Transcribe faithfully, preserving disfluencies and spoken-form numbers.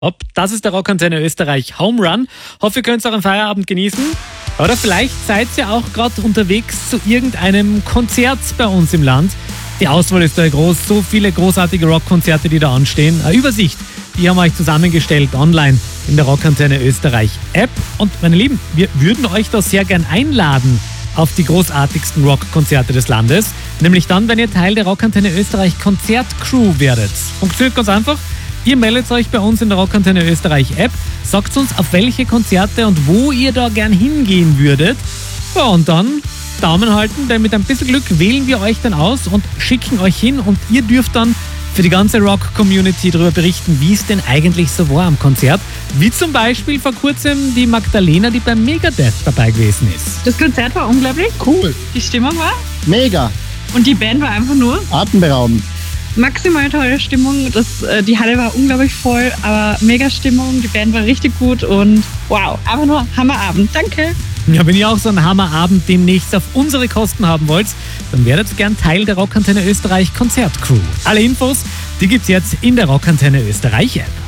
Ob, das ist der Rockantenne Österreich Home Run. Hoffe, ihr könnt euren Feierabend genießen. Oder vielleicht seid ihr auch gerade unterwegs zu irgendeinem Konzert bei uns im Land. Die Auswahl ist da groß, so viele großartige Rockkonzerte, die da anstehen. Eine Übersicht, die haben wir euch zusammengestellt online in der Rockantenne Österreich App. Und meine Lieben, wir würden euch da sehr gern einladen auf die großartigsten Rockkonzerte des Landes. Nämlich dann, wenn ihr Teil der Rockantenne Österreich Konzertcrew werdet. Funktioniert ganz einfach. Ihr meldet euch bei uns in der Rockantenne Österreich App, sagt uns, auf welche Konzerte und wo ihr da gern hingehen würdet. Ja, und dann Daumen halten, denn mit ein bisschen Glück wählen wir euch dann aus und schicken euch hin und ihr dürft dann für die ganze Rock-Community darüber berichten, wie es denn eigentlich so war am Konzert. Wie zum Beispiel vor kurzem die Magdalena, die beim Megadeth dabei gewesen ist. Das Konzert war unglaublich. Cool. Die Stimmung war. Mega. Und die Band war einfach nur Atemberaubend. maximal tolle Stimmung. Das, äh, die Halle war unglaublich voll, aber mega Stimmung. Die Band war richtig gut und wow, einfach nur Hammerabend. Danke. Ja, wenn ihr auch so einen Hammerabend demnächst auf unsere Kosten haben wollt, dann werdet gern Teil der Rockantenne Österreich Konzertcrew. Alle Infos, die gibt's jetzt in der Rockantenne Österreich App.